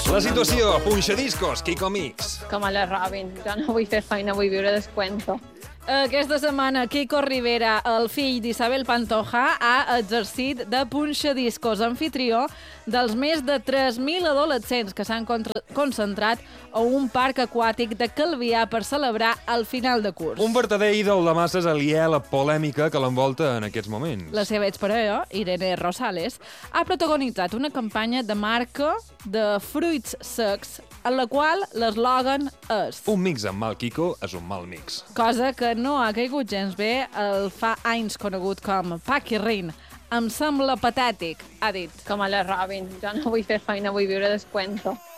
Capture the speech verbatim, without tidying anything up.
La situació, punxadiscos, Kiko Mix. Com a la Robin, jo no vull fer feina, vull viure descuento. Aquesta setmana, Kiko Rivera, el fill d'Isabel Pantoja, ha exercit de punxadiscos anfitrió dels més de tres mil adolescents que s'han concentrat a un parc aquàtic de Calvià per celebrar el final de curs. Un vertader ídol de masses aliè a la polèmica que l'envolta en aquests moments. La seva exparella, Irene Rosales, ha protagonitzat una campanya de marca de fruits secs en la qual l'eslògan és... Un mix amb mal Kiko és un mal mix. Cosa que no ha caigut gens bé el fa anys conegut com Paquirrin. Em sembla patètic, ha dit. Com a la Robin, jo no vull fer feina, vull viure descuento.